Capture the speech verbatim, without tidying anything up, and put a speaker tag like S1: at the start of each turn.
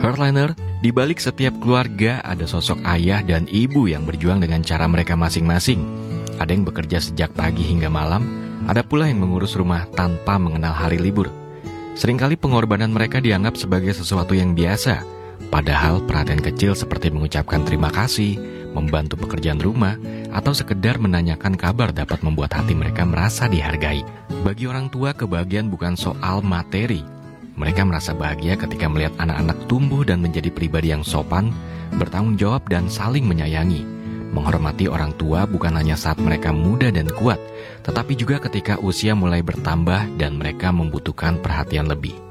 S1: Heartliner, di balik setiap keluarga ada sosok ayah dan ibu yang berjuang dengan cara mereka masing-masing. Ada yang bekerja sejak pagi hingga malam, ada pula yang mengurus rumah tanpa mengenal hari libur. Seringkali pengorbanan mereka dianggap sebagai sesuatu yang biasa, padahal perhatian kecil seperti mengucapkan terima kasih, membantu pekerjaan rumah, atau sekedar menanyakan kabar dapat membuat hati mereka merasa dihargai. Bagi orang tua, kebahagiaan bukan soal materi. Mereka merasa bahagia ketika melihat anak-anak tumbuh dan menjadi pribadi yang sopan, bertanggung jawab dan saling menyayangi. Menghormati orang tua bukan hanya saat mereka muda dan kuat, tetapi juga ketika usia mulai bertambah dan mereka membutuhkan perhatian lebih.